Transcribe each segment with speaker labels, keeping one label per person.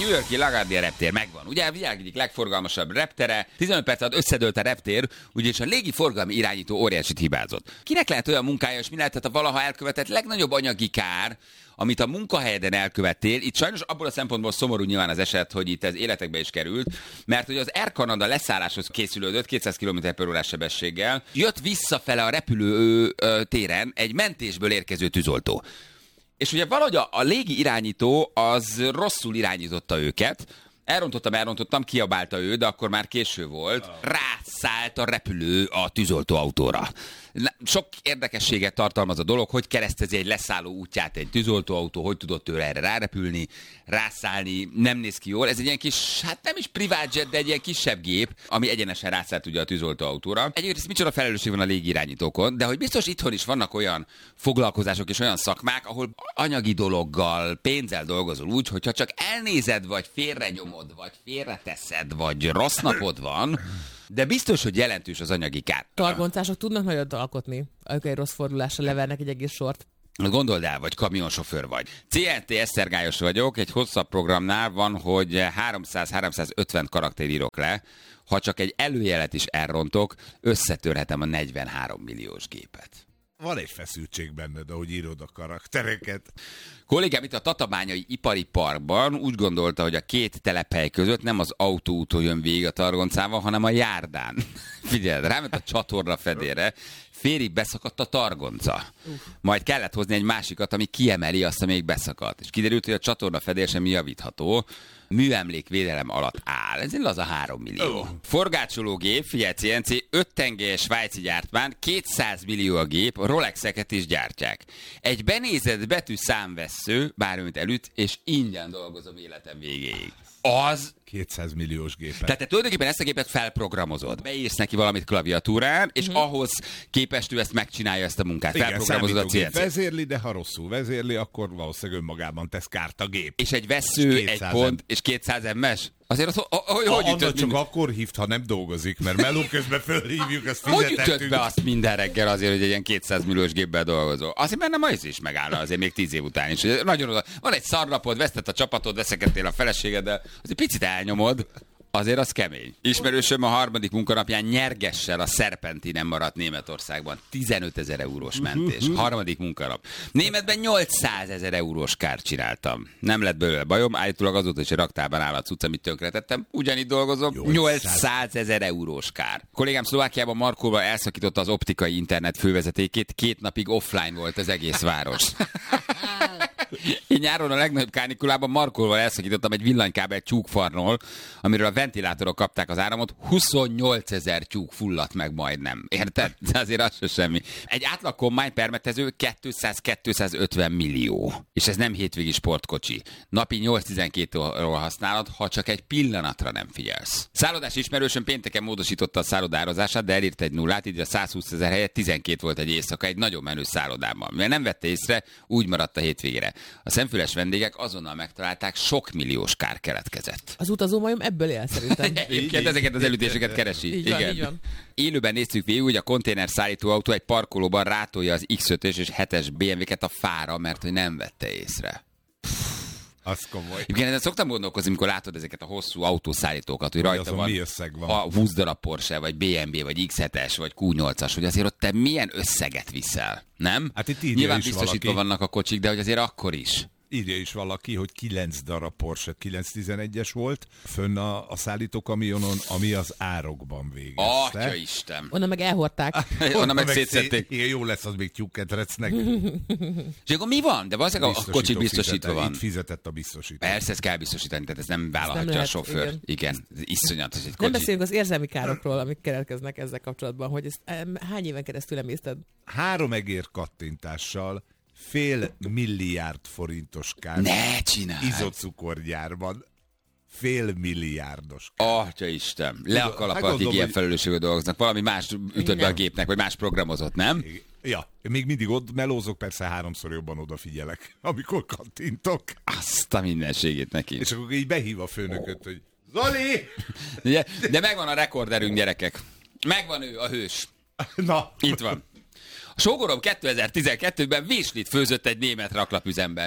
Speaker 1: New York-i LaGuardia reptér megvan. Ugye a világ egyik legforgalmasabb reptere, 15 perc alatt összedőlt a reptér, ugyanis a légi forgalmi irányító óriásit hibázott. Kinek lehet olyan munkája, és mi lehetett a valaha elkövetett legnagyobb anyagi kár, amit a munkahelyeden elkövettél? Itt sajnos abból a szempontból szomorú nyilván az eset, hogy itt ez életekbe is került, mert hogy az Air Canada leszálláshoz készülődött 200 km/h sebességgel, jött visszafele a repülő téren egy mentésből érkező tűzoltó. És ugye valahogy a légi irányító az rosszul irányította őket, elrontottam, kiabálta ő, de akkor már késő volt. Rászállt a repülő a tűzoltóautóra. Sok érdekességet tartalmaz a dolog, hogy keresztezi egy leszálló útját egy tűzoltóautó, hogy tudott ő erre rárepülni, rászállni, nem néz ki jól. Ez egy ilyen kis, hát nem is privát jet, de egy ilyen kisebb gép, ami egyenesen rászállt ugye a tűzoltóautóra. Egyébként micsoda felelősség van a légirányítókon, de hogy biztos itthon is vannak olyan foglalkozások és olyan szakmák, ahol anyagi dologgal, pénzzel dolgozol úgy, hogyha csak elnézed, vagy félrenyomod, vagy félreteszed, vagy rossz napod van, de biztos, hogy jelentős az anyagi kár.
Speaker 2: Targoncások tudnak nagyot alkotni, amikor egy rossz fordulással levernek egy egész sort.
Speaker 1: Gondold el, vagy kamionsofőr vagy. CNT Esztergályos vagyok, egy hosszabb programnál van, hogy 300-350 karakter írok le. Ha csak egy előjelet is elrontok, összetörhetem a 43 milliós gépet.
Speaker 3: Van egy feszültség benned, ahogy írod a karaktereket.
Speaker 1: Kollégám itt a Tatabányai Ipari Parkban úgy gondolta, hogy a két telephely között nem az autóúton jön végig a targoncával, hanem a járdán. Figyeld, ráment a csatorna fedélre, félig beszakadt a targonca. Majd kellett hozni egy másikat, ami kiemeli azt, ami még beszakadt. És kiderült, hogy a csatorna fedél sem javítható, műemlékvédelem alatt áll. Ez egy laza 3 millió. Forgácsológép, figyelj CNC, 5 tengelyes svájci gyártmány, 200 millió a gép, Rolexeket is gyártják. Egy benézett betű számvessző, bármint előtt, és ingyen dolgozom életem végéig. Az
Speaker 3: 200 milliós gépet.
Speaker 1: Tehát te tulajdonképpen ezt a gépet felprogramozod. Beírsz neki valamit klaviatúrán, és ahhoz képest ő ezt megcsinálja, ezt a munkát.
Speaker 3: Igen,
Speaker 1: felprogramozod a CNC.
Speaker 3: Vezérli, de ha rosszul vezérli, akkor valószínűleg önmagában tesz kárt a gép.
Speaker 1: És egy vesző, egy pont, és 200 MS. Azért az, hogy ütött
Speaker 3: csak akkor hívt, ha nem dolgozik, mert meló közben fölhívjuk, azt fizetettünk.
Speaker 1: Hogy ütött be azt minden reggel azért, hogy egy ilyen 200 milliós gépben dolgozol? Azért, mert nem az is megállna azért még 10 év után is. Nagyon oda. Van egy szarnapod, vesztett a csapatod, veszekedtél a feleségeddel, azért picit elnyomod. Azért az kemény. Ismerősöm a harmadik munkanapján nyergessel a Serpentinen maradt Németországban. 15 000 eurós mentés. Harmadik munkanap. Németben 800 000 eurós kárt csináltam. Nem lett belőle bajom, állítólag azóta is a raktárban áll a cucc, amit tönkretettem. Ugyanígy dolgozom. 800 000 eurós kár. A kollégám Szlovákiában Markóval elszakította az optikai internet fővezetékét, 2 napig offline volt az egész város. Én nyáron a legnagyobb kánikulában Markolval elszakítottam egy villanykábelt tyúkfarnól, amiről a ventilátorok kapták az áramot, 28 000 tyúk fulladt meg majdnem. Érted? De azért az se semmi. Egy átlag kombány permetező 200-250 millió. És ez nem hétvégi sportkocsi. Napi 8-12 óra használod, ha csak egy pillanatra nem figyelsz. Szállodás ismerősöm pénteken módosította a szállodározását, de elírt egy nullát, így a 120 000 helyett 12 volt egy éjszaka egy nagyon menő szállodában. Mert nem vette észre, úgy maradt a hétvégére. A szemfüles vendégek azonnal megtalálták, sok milliós kár keletkezett.
Speaker 2: Az utazómajom ebből él szerintem.
Speaker 1: Egyébként ezeket az elütéseket keresi.
Speaker 2: Így van, így van.
Speaker 1: Élőben néztük végül, hogy a konténer szállítóautó egy parkolóban rátolja az X5-ös és 7-es BMW-ket a fára, mert hogy nem vette észre.
Speaker 3: Az komoly.
Speaker 1: Igen, ezen szoktam gondolkozni, amikor látod ezeket a hosszú autószállítókat, hogy rajta van,
Speaker 3: mi összeg van.
Speaker 1: Ha 20 darab Porsche, vagy BMW, vagy X7-es, vagy Q8-as, hogy azért ott te milyen összeget viszel, nem?
Speaker 3: Hát itt
Speaker 1: nyilván biztosítva vannak a kocsik, de hogy azért akkor is.
Speaker 3: Írja is valaki, hogy 9 darab Porsche 911-es volt fönn a szállítókamionon, ami az árokban végezte.
Speaker 1: Atya Isten!
Speaker 2: Onnan meg elhordták.
Speaker 1: Onnan meg szétszedték.
Speaker 3: Igen, jó lesz, az még tyúkketrecnek.
Speaker 1: És akkor mi van? De valószínűleg a kocsi biztosítva van.
Speaker 3: Itt fizetett a biztosító.
Speaker 1: Persze, ezt kell biztosítani, tehát ez nem vállalhatja a sofőr. Igen, ez iszonyatos egy kocsi.
Speaker 2: Nem beszélünk az érzelmi károkról, amik keletkeznek ezzel kapcsolatban, hogy ezt hány éven keresztül emészted?
Speaker 3: 3 egér kattintással $500 milliárd forintos kár.
Speaker 1: Ne csinálj!
Speaker 3: Izocukorgyárban. $500 milliárdos.
Speaker 1: Atya Isten, le a kalap, akik ilyen felelősségű dolgoznak. Valami más ütött be a gépnek, vagy más programozott, nem?
Speaker 3: Ja, még mindig ott melózok, persze 3-szor jobban odafigyelek, amikor kattintok.
Speaker 1: Azt a mindenségét neki.
Speaker 3: És akkor így behív a főnököt, hogy Zoli!
Speaker 1: De megvan a rekorderünk, gyerekek. Megvan ő, a hős.
Speaker 3: Na.
Speaker 1: Itt van. A sógorom 2012-ben virslit főzött egy német raklapüzemben.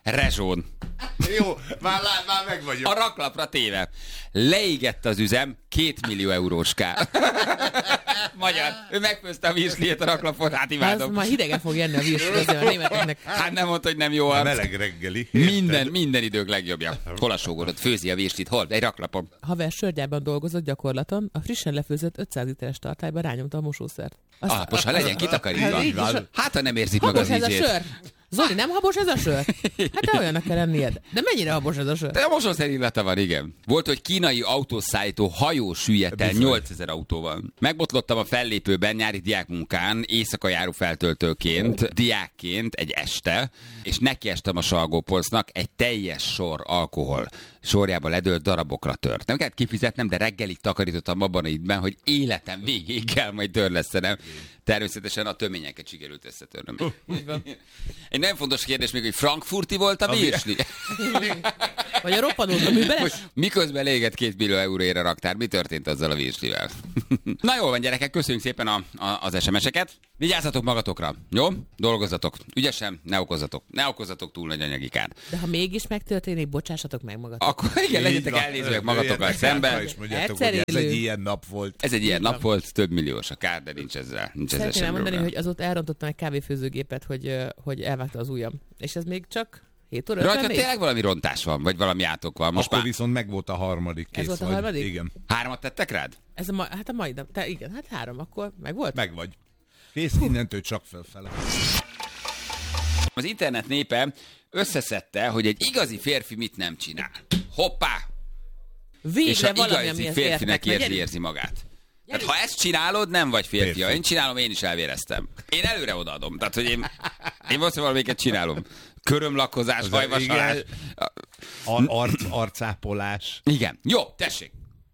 Speaker 1: rezsón.
Speaker 3: Jó, már meg vagyok.
Speaker 1: A raklapra téve. Leégett az üzem, 2 millió eurós kár. Magyar. Ő megfőzte a virsliét a raklapon, hát
Speaker 2: Az
Speaker 1: imádom.
Speaker 2: már hidegen fog jönni a virsli, azért a németeknek.
Speaker 1: Hát nem mondta, hogy nem jó
Speaker 3: A
Speaker 1: arc.
Speaker 3: meleg reggeli.
Speaker 1: Minden idők legjobbja. Hol a sógorod? Főzi a virslit, hol? Egy raklapon.
Speaker 2: Haver sörgyárban dolgozott gyakorlaton, a frissen lefőzött 500 literes tartályba rányomta a mosószert.
Speaker 1: Alapos, ha legyen kitakarítva.
Speaker 2: Hát így is.
Speaker 1: Hát, ha nem érzik meg az
Speaker 2: Habos ez a
Speaker 1: ízét.
Speaker 2: sör? Zoli, nem habos ez a sör? Hát de olyannak kell lennied. De mennyire habos ez a sör?
Speaker 1: De a mosószer illata van, igen. Volt, hogy kínai autószállító hajó süllyedt el 8000 autóval. Megbotlottam a fellépőben nyári diákmunkán, éjszaka járó feltöltőként, diákként egy este, és nekiestem a Salgópolcnak, egy teljes sor alkohol sorjába ledőlt, darabokra tört. Nem kellett kifizetnem, de reggelig takarítottam abban a időben, hogy életem végéig kell majd törlesztenem. Természetesen a töményeket sikerült összetörnöm. Egy nagyon fontos kérdés még, hogy frankfurti volt a virsli?
Speaker 2: Vagy a roppanózó műbeles?
Speaker 1: Most miközben légett 2 millió euróért a raktár, mi történt azzal a virslivel? Na jól van, gyerekek, köszönjük szépen az SMS-eket. Vigyázzatok magatokra, jó? Dolgozzatok ügyesen, ne okozzatok túl nagy anyagi kárt.
Speaker 2: De ha mégis megtörténik, bocsássatok meg magatok.
Speaker 1: Akkor igen, legyetek elnézőek magatokkal szemben.
Speaker 3: És mondjátok,
Speaker 2: Egyszer
Speaker 3: hogy ez
Speaker 2: élő.
Speaker 3: egy ilyen nap volt.
Speaker 1: Ez egy ilyen nap volt, több milliós a kár, de nincs ezzel
Speaker 2: Szeretném
Speaker 1: sem
Speaker 2: elmondani,
Speaker 1: probléma.
Speaker 2: hogy azóta elrontottam egy kávéfőzőgépet, hogy elvágta az ujjam. És ez még csak 7 óra 50
Speaker 1: Rajta
Speaker 2: még?
Speaker 1: tényleg valami rontás van, vagy valami átok van. Most
Speaker 3: Akkor
Speaker 1: már
Speaker 3: viszont meg volt a harmadik kész.
Speaker 2: Ez volt a
Speaker 3: vagy.
Speaker 2: harmadik?
Speaker 3: Igen.
Speaker 1: 3 tettek rád?
Speaker 2: Ez hát a mai nap. Igen, hát 3, akkor meg volt?
Speaker 3: Meg vagy. Kész, innentől csak fölfele.
Speaker 1: Az internet népe összeszedte, hogy egy igazi férfi mit nem csinál. Hoppá!
Speaker 2: Végre
Speaker 1: És a
Speaker 2: valami,
Speaker 1: igazi
Speaker 2: amihez
Speaker 1: férfinek
Speaker 2: értek.
Speaker 1: érzi magát. Tehát ha ezt csinálod, nem vagy férfi. Ha
Speaker 3: Férfi.
Speaker 1: én csinálom, én is elvéreztem. Én előre odaadom. Tehát, hogy én valószínűleg valamelyiket csinálom. Körömlakozás, hajvasalás.
Speaker 3: Arcápolás.
Speaker 1: Igen. Jó, tessék.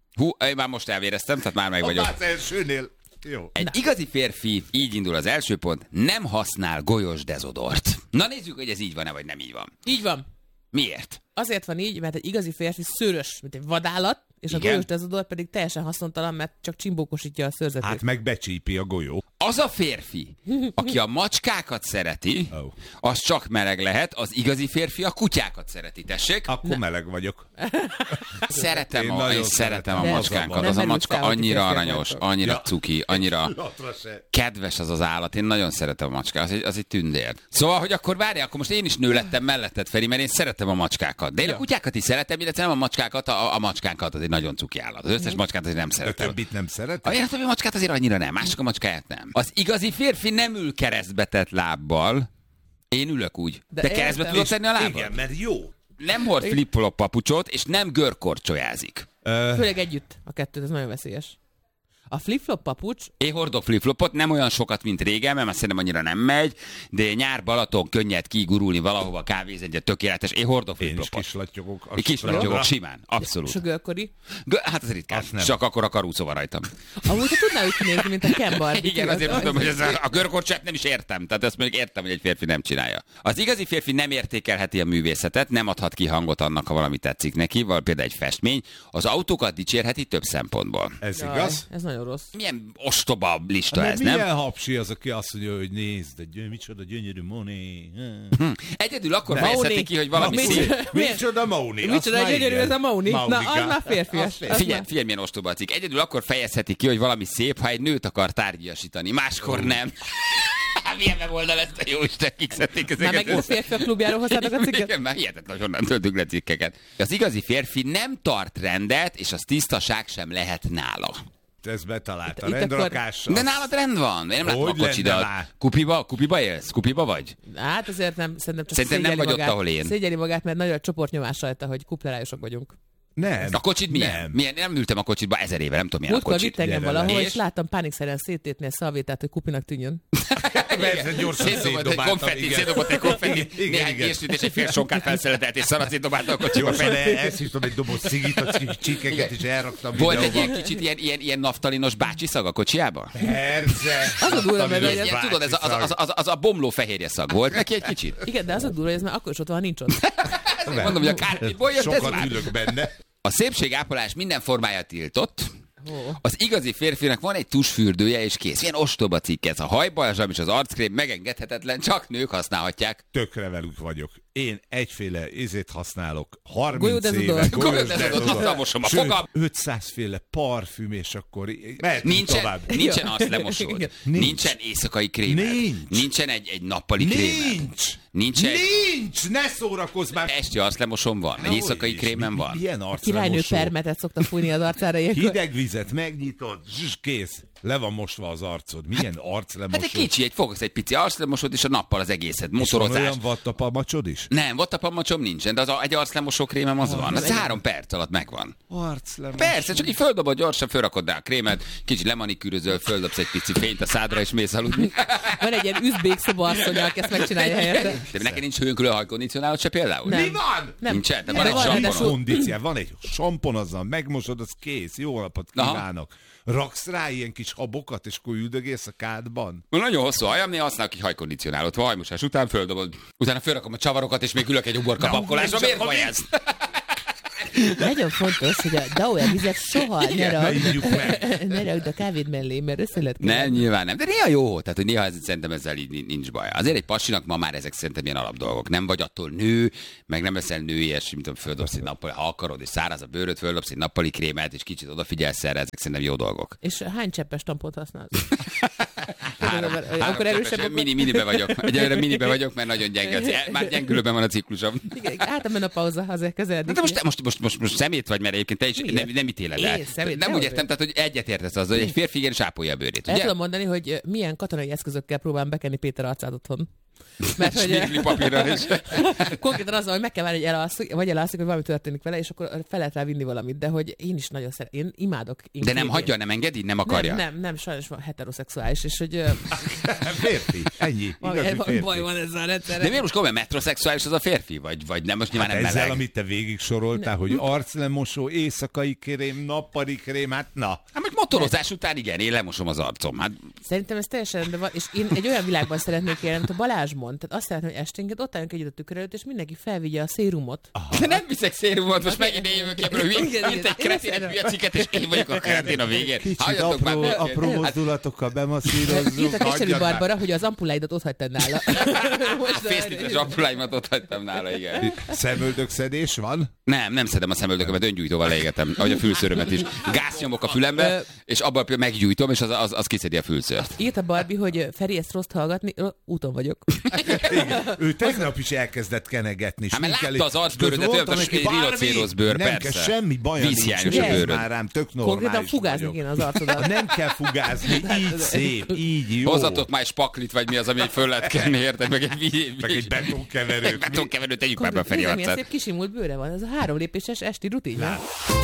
Speaker 1: Én már most elvéreztem, tehát már meg vagyok.
Speaker 3: Az elsőnél. Jó.
Speaker 1: Egy igazi férfi, így indul az első pont, nem használ golyós dezodort. Na nézzük, hogy ez így van-e, vagy nem így van.
Speaker 2: Így van.
Speaker 1: Miért?
Speaker 2: Azért van így, mert egy igazi férfi szőrös, mint egy vadállat, és a
Speaker 1: Igen.
Speaker 2: golyós dezodor pedig teljesen haszontalan, mert csak csimbókosítja a szőrzetét.
Speaker 3: Hát meg becsípi a golyó.
Speaker 1: Az a férfi, aki a macskákat szereti,
Speaker 3: Oh.
Speaker 1: az csak meleg lehet, az igazi férfi a kutyákat szereti, tessék.
Speaker 3: Akkor meleg vagyok.
Speaker 1: Szeretem,
Speaker 3: Én
Speaker 1: én
Speaker 3: nagyon
Speaker 1: szeretem a
Speaker 2: szeretem.
Speaker 1: macskánkat.
Speaker 2: Nem
Speaker 1: Az a
Speaker 2: merült
Speaker 1: macska
Speaker 2: fel, hogy
Speaker 1: annyira
Speaker 2: férfiak
Speaker 1: aranyos,
Speaker 2: vagytok.
Speaker 1: annyira
Speaker 3: Ja.
Speaker 1: cuki, annyira
Speaker 3: Latra se.
Speaker 1: kedves az az állat. Én nagyon szeretem a macskát, az egy tündér. Szóval, hogy akkor várjál, akkor most én is nő lettem melletted, Feri, mert én szeretem a macskákat. De én a kutyákat is szeretem, illetve nem a macskákat, a macskánkat, az egy nagyon cuki állat. Az összes macskát azért nem
Speaker 3: De
Speaker 1: szeretem.
Speaker 3: többit nem szeret?
Speaker 1: A többi macskát azért annyira nem, mások a macskáját nem. Az igazi férfi nem ül keresztbe tett lábbal. Én ülök úgy.
Speaker 2: De
Speaker 1: De keresztbe
Speaker 2: értem.
Speaker 1: tudod tenni a lábad?
Speaker 3: Igen, mert jó.
Speaker 1: Nem hord flip-flop papucsot, és nem görkorcsolyázik.
Speaker 2: Főleg együtt a kettőt, ez nagyon veszélyes. A flip-flop papucs,
Speaker 1: Én hordok flip-flopot, nem olyan sokat, mint régen, mert már szerintem annyira nem megy, de nyár Balaton könnyed kigurulni valahova, kávézni, tökéletes. Én hordok
Speaker 3: Én is
Speaker 1: flip-flopot.
Speaker 3: kislattyogok.
Speaker 1: Én kislattyogok simán, abszolút.
Speaker 2: sögölkori.
Speaker 1: Hát ez ritkán,
Speaker 3: Azt nem.
Speaker 1: csak akkor a karúszó van rajtam.
Speaker 2: Amúgy te tudnál úgy kinézni, mint a Ken Barbie.
Speaker 1: Igen, azért mondom, hogy ez a görkorcsát nem is értem. Tehát ezt még értem, hogy egy férfi nem csinálja. Az igazi férfi nem értékelheti a művészetet, nem adhat ki hangot annak, ha valami tetszik neki, vagy például egy festmény. Az autókat dicsérheti több szempontból.
Speaker 3: Ez
Speaker 2: Jaj,
Speaker 3: igaz?
Speaker 2: ez nagyon rossz.
Speaker 1: Milyen ostoba lista
Speaker 3: De
Speaker 1: ez,
Speaker 3: milyen
Speaker 1: nem?
Speaker 3: hapsi az, aki azt mondja, hogy nézd, micsoda gyönyörű Moné.
Speaker 1: Egyedül akkor
Speaker 2: Mauni.
Speaker 1: fejezheti ki, hogy valami
Speaker 2: Ma-
Speaker 1: szép.
Speaker 3: Micsoda Mauni.
Speaker 2: Micsoda gyönyörű ez a Mauni. Na, az már férfias. Az
Speaker 1: Figyelj, milyen ostoba a cikk. Egyedül akkor fejezheti ki, hogy valami szép, ha egy nőt akar tárgyasítani. Máskor nem. Milyen megoldal ezt a jóisten, kik szedték
Speaker 2: Már
Speaker 1: ezeket?
Speaker 2: megint a férfiak klubjáról hozzátok a cikket?
Speaker 1: Igen, már hihetetlen, hogy honnan töltünk le cikkeket. Az igazi férfi nem tart rendet, és az tisztaság sem lehet nála.
Speaker 3: Ez betalálta.
Speaker 2: Itt
Speaker 3: Rendrakás.
Speaker 1: De nálad rend van. Én nem látom a
Speaker 3: Hogy lenne
Speaker 1: kocsidat.
Speaker 3: már?
Speaker 1: Kupiba élsz? Kupiba vagy?
Speaker 2: Hát azért nem, szerintem csak
Speaker 1: Szerintem nem
Speaker 2: szégyeli
Speaker 1: vagy ott,
Speaker 2: magát,
Speaker 1: ahol én.
Speaker 2: Szégyeli magát, mert nagy a csoportnyomás rajta, hogy kuplerájosok vagyunk.
Speaker 3: Nem.
Speaker 1: A kocsid milyen?
Speaker 3: Nem.
Speaker 1: Milyen? Nem ültem a kocsitba 1000 éve, nem tudom milyen a
Speaker 2: Múltkor
Speaker 1: kocsit.
Speaker 2: vitt engem
Speaker 3: gyere
Speaker 2: valahol,
Speaker 1: le.
Speaker 2: és
Speaker 1: És?
Speaker 2: láttam pánikszerűen széttépni a szalvétát, hogy kupinak tűnjön.
Speaker 3: Persze, gyorsan
Speaker 1: Szétdobott egy
Speaker 3: szétdobáltam,
Speaker 1: konfettit,
Speaker 3: igen.
Speaker 1: szétdobott egy konfettit,
Speaker 3: Igen,
Speaker 1: néhány
Speaker 3: igen.
Speaker 1: virslit és egy fél sonkát felszeletelt, és szarat szétdobálta a kocsiba.
Speaker 3: Gyorsan elszisztom egy doboz cigit, a csíkeket is elraktam
Speaker 1: Volt egy
Speaker 3: videóba.
Speaker 1: ilyen kicsit ilyen naftalinos bácsi szag a kocsiába?
Speaker 3: Persze.
Speaker 2: Az a durva, mert
Speaker 1: Ilyen, tudod, ez az a bomló fehérje szag volt neki egy kicsit?
Speaker 2: Igen, de az a durva, hogy ez már akkor is ott van, ha nincs ott.
Speaker 1: Mondom, hogy a kárpitból jött ez
Speaker 3: Sokat
Speaker 1: már.
Speaker 3: ülök benne.
Speaker 1: A szépségápolás minden formája tiltott.
Speaker 2: Ó.
Speaker 1: Az igazi férfinak van egy tusfürdője, és kész. Ilyen ostoba cikk ez. A hajbalzsam és az arckrém megengedhetetlen, csak nők használhatják.
Speaker 3: Tökre velük vagyok. Én egyféle használok 30
Speaker 2: Golyódezodor.
Speaker 3: éve.
Speaker 1: Golyódezodor, nappal mosom a fogam.
Speaker 3: 500 féle parfüm, és akkor mehetünk tovább.
Speaker 1: Nincsen arclemosód, nincsen éjszakai krémed, nincsen egy nappali krémed.
Speaker 3: Nincs! Ne szórakozz már!
Speaker 1: Esti arclemosom van, egy éjszakai krémem van.
Speaker 3: Milyen
Speaker 2: A királynő
Speaker 3: arclemosó?
Speaker 2: permetet szokta fújni az arcára ilyenkor.
Speaker 3: Hideg vizet megnyitod, kész. Le van mosva az arcod. Milyen arclemosó?
Speaker 1: Hát egy kicsi, fogsz egy pici arclemosót, és a nappal az egészet.
Speaker 3: És van
Speaker 1: Motorozás.
Speaker 3: olyan vattapamacsod is?
Speaker 1: Nem, vattapamacsom nincsen, de egy arclemosó krémem az van. Az 3 perc alatt megvan.
Speaker 3: Arclemosó.
Speaker 1: Persze, csak így földobod gyorsan, fölrakod rá a krémet, kicsit lemanikűrözöl, földobsz egy pici fényt a szádra, és mész aludni.
Speaker 2: Van egy ilyen üzbék szobasszony, aki ezt megcsinálja helyette.
Speaker 1: De neked nincs hőnkülő hajkondicionálod se például?
Speaker 2: Nem.
Speaker 3: Mi van?
Speaker 2: Nem.
Speaker 1: Nincsen, de
Speaker 2: De
Speaker 1: van egy
Speaker 2: van,
Speaker 1: samponod.
Speaker 2: ráadásul-
Speaker 3: Kondícián, van egy sampon, azzal megmosod, az kész. Jó napot kívánok. Raksz rá ilyen kis habokat, és akkor üldögélsz a kádban?
Speaker 1: Nagyon hosszú hajam, néha használok egy hajkondicionálót. Hajmosás után földobod. Utána fölrakom a csavarokat, és még ülök egy uborka pakolásra. Miért vagy ez?
Speaker 2: Nagyon fontos, hogy a Dauer vizet soha
Speaker 3: Ne ígyjuk meg.
Speaker 2: ne rakd a kávéd mellé, mert össze lehet
Speaker 1: Nem, nyilván nem. De néha jó. Tehát, hogy néha szerintem ezzel így nincs baj. Azért egy pasinak ma már ezek szerintem ilyen alapdolgok. Nem vagy attól nő, meg nem leszel nőies, mint tudom, földobsz egy nappali, ha akarod, és száraz a bőröd, földobsz egy nappali krémet, és kicsit odafigyelsz erre, ezek szerintem jó dolgok.
Speaker 2: És hány cseppes tampont használsz?
Speaker 1: Három
Speaker 2: Akkor erősebb, akkor...
Speaker 1: minibe vagyok. Egyelőre minibe vagyok, mert nagyon gyenge. Már gyengülőben van a ciklusom.
Speaker 2: Hát a menopauza azért közeledik.
Speaker 1: De most szemét vagy, mert egyébként te is nem ítéled el.
Speaker 2: Én szemét?
Speaker 1: Nem úgy
Speaker 2: Dehogy.
Speaker 1: értem, tehát, hogy egyetértesz azzal, hogy egy férfi igenis ápolja a bőrét.
Speaker 2: El
Speaker 1: Ugye?
Speaker 2: tudom mondani, hogy milyen katonai eszközökkel próbálom bekenni Péter arcát otthon. Mert hogy
Speaker 1: Papírral is.
Speaker 2: konkrétan azzal, hogy meg kell várni, hogy elalszik, hogy valami történik vele, és akkor fel lehet rá vinni valamit. De hogy én is nagyon szeretem. Én imádok.
Speaker 1: De nem hagyja, nem engedi, nem akarja.
Speaker 2: Nem, sajnos van heteroszexuális, és hogy
Speaker 3: Férfi. Ennyi. Igazi
Speaker 2: baj
Speaker 3: férfi.
Speaker 2: van ezzel a rendszerrel.
Speaker 1: De miért most komolyan metrosexuális az a férfi? Vagy nem, most nyilván nem
Speaker 3: Ezzel,
Speaker 1: meleg.
Speaker 3: amit te végig soroltál, hogy arclemosó, éjszakai krém, nappali krém, hát na.
Speaker 1: Hát most motorozás után igen, én lemosom az arcom. Hát
Speaker 2: Szerintem ez teljesen rendben van, és én egy olyan világban szeretnék élni, mint a Balázs mond. Tehát azt szeretném, hogy esténként ott álljunk együtt a tükör előtt, és mindenki felvigye a szérumot.
Speaker 1: de nem viszek szérumot, most megint én jövök ebből,
Speaker 2: Igen,
Speaker 1: mint egy
Speaker 2: igen.
Speaker 1: kretén egy hülye cikket, és én vagyok a kretén a végén.
Speaker 3: Kicsit
Speaker 1: Halljatok már
Speaker 3: apró,
Speaker 1: minket.
Speaker 3: apró mozdulatokkal bemasszírozzuk.
Speaker 2: Írt a keserű
Speaker 3: hagyjad már.
Speaker 2: Barbara, hogy az ampuláidat ott hagytad nála.
Speaker 1: A fészlites appuláimat ott hagytam nála, igen.
Speaker 3: Szemöldökszedés van?
Speaker 1: Nem szedem a szemöldökömet, öngyújtóval leégetem, ahogy a fülszörömet is. Gáznyomok a fülembe, és abban meggyújtom, és az kiszedi a fülszört.
Speaker 2: Írt a Barbie, hogy Feri, ezt rossz hallgatni, úton vagyok.
Speaker 3: Igen. Ő tegnap is elkezdett kenegetni.
Speaker 1: Hát mert
Speaker 3: sminkelni.
Speaker 1: látta az arcbőrödet,
Speaker 3: Volt
Speaker 1: olyan,
Speaker 3: neki
Speaker 1: egy
Speaker 3: bármi,
Speaker 1: rinocérosz bőr,
Speaker 3: nem
Speaker 1: persze.
Speaker 3: kell semmi baj.
Speaker 1: Vízhiányos a bőröd.
Speaker 3: Már rám, tök normális
Speaker 2: Konkrétan fugázni
Speaker 3: vagyok.
Speaker 2: kéne az arcodat.
Speaker 3: Nem kell fugázni, így szép, így jó.
Speaker 1: Hozzatok már egy spaklit, vagy mi az, ami föl lehet kenni, érted? Meg egy
Speaker 3: betonkeverőt.
Speaker 1: betonkeverőt, tegyük már be a Feri
Speaker 2: Nézd, milyen
Speaker 1: arcát.
Speaker 2: szép kisimult bőre van. Ez a 3 lépéses esti rutin.